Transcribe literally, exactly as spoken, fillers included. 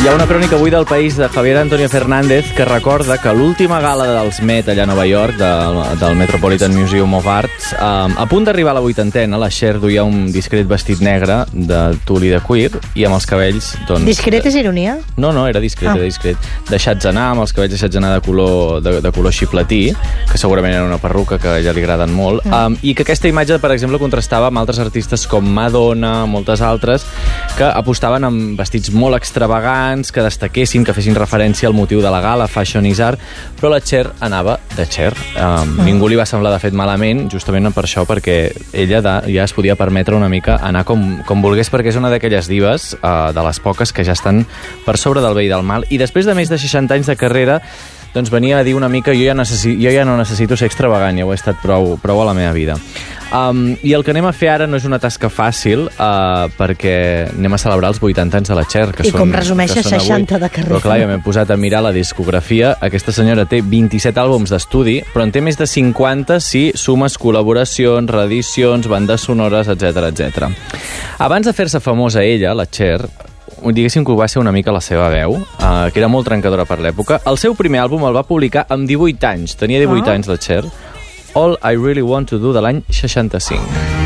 Hi ha una crònica avui del País de Javier Antonio Fernández que recorda que l'última gala dels Met allà a Nova York, del, del Metropolitan Museum of Arts, um, a punt d'arribar a la vuitantena, la Cher duia un discret vestit negre de tul i de cuir i amb els cabells... Doncs, discret és ironia? No, no, era discret, ah. era discret. Deixats anar, amb els cabells deixats anar de color, de, de color xipletí, que segurament era una perruca que a ella li agraden molt, mm. um, i que aquesta imatge, per exemple, contrastava amb altres artistes com Madonna, moltes altres, que apostaven amb vestits molt extravagants, que destaquessin, que fessin referència al motiu de la gala, Fashion is Art, però la Cher anava de Cher. Um, mm. Ningú li va semblar de fet malament, justament per això, perquè ella de, ja es podia permetre una mica anar com, com volgués, perquè és una d'aquelles dives, uh, de les poques, que ja estan per sobre del bé i del mal, i després de més de seixanta anys de carrera, doncs venia a dir una mica jo ja, necessi, jo ja no necessito ser extravagant, ja ho he estat prou, prou a la meva vida. Um, I el que anem a fer ara no és una tasca fàcil, uh, perquè anem a celebrar els vuitanta anys de la Cher, que I són, com resumeixes seixanta de carrera. Però clar, jo m'he posat a mirar la discografia. Aquesta senyora té vint-i-set àlbums d'estudi, però en té més de cinquanta si sumes col·laboracions, reedicions, bandes sonores, etcètera, etcètera. Abans de fer-se famosa ella, la Cher, diguéssim que ho va ser una mica la seva veu, uh, que era molt trencadora per l'època. El seu primer àlbum el va publicar amb divuit anys. Tenia divuit oh. anys, la Cher. All I Really Want to Do, de l'any seixanta-cinc.